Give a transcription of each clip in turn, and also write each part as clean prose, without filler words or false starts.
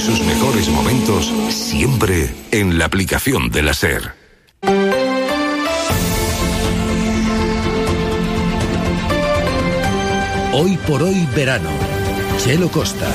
sus mejores momentos siempre en la aplicación de la SER. Hoy por hoy verano. Chelo Costa.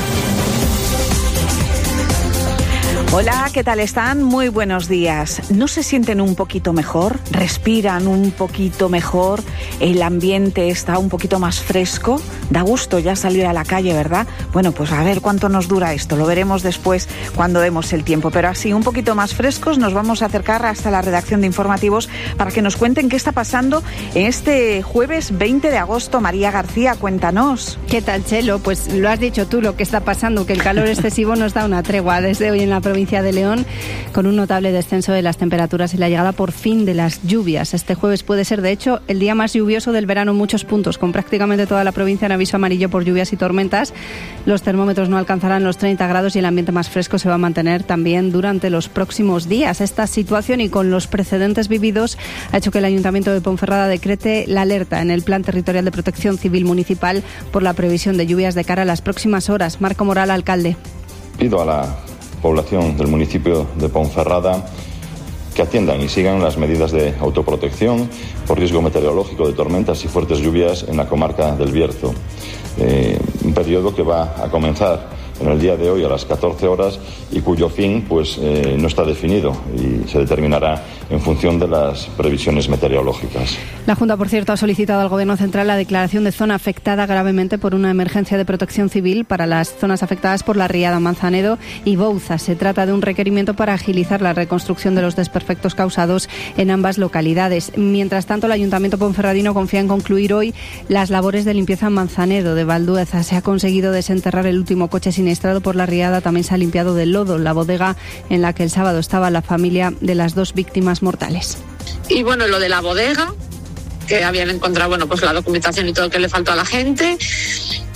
Hola, ¿qué tal están? Muy buenos días. ¿No se sienten un poquito mejor? ¿Respiran un poquito mejor? ¿El ambiente está un poquito más fresco? Da gusto ya salir a la calle, ¿verdad? Bueno, pues a ver cuánto nos dura esto. Lo veremos después cuando demos el tiempo. Pero así, un poquito más frescos, nos vamos a acercar hasta la redacción de informativos para que nos cuenten qué está pasando en este jueves 20 de agosto. María García, cuéntanos. ¿Qué tal, Chelo? Pues lo has dicho tú, lo que está pasando, que el calor excesivo nos da una tregua desde hoy en la provincia de León, con un notable descenso de las temperaturas y la llegada por fin de las lluvias. Este jueves puede ser, de hecho, el día más lluvioso del verano en muchos puntos, con prácticamente toda la provincia en aviso amarillo por lluvias y tormentas. Los termómetros no alcanzarán los 30 grados y el ambiente más fresco se va a mantener también durante los próximos días. Esta situación, y con los precedentes vividos, ha hecho que el Ayuntamiento de Ponferrada decrete la alerta en el Plan Territorial de Protección Civil Municipal por la previsión de lluvias de cara a las próximas horas. Marco Moral, alcalde. Pido a la población del municipio de Ponferrada que atiendan y sigan las medidas de autoprotección por riesgo meteorológico de tormentas y fuertes lluvias en la comarca del Bierzo. Un periodo que va a comenzar en el día de hoy a las 14 horas y cuyo fin no está definido y se determinará en función de las previsiones meteorológicas. La Junta, por cierto, ha solicitado al Gobierno Central la declaración de zona afectada gravemente por una emergencia de protección civil para las zonas afectadas por la riada Manzanedo y Bouza. Se trata de un requerimiento para agilizar la reconstrucción de los desperfectos causados en ambas localidades. Mientras tanto, el Ayuntamiento ponferradino confía en concluir hoy las labores de limpieza en Manzanedo de Valdueza. Se ha conseguido desenterrar el último coche siniestrado por la riada. También se ha limpiado del lodo la bodega en la que el sábado estaba la familia de las dos víctimas mortales. Y bueno, lo de la bodega, que habían encontrado, la documentación y todo que le faltó a la gente.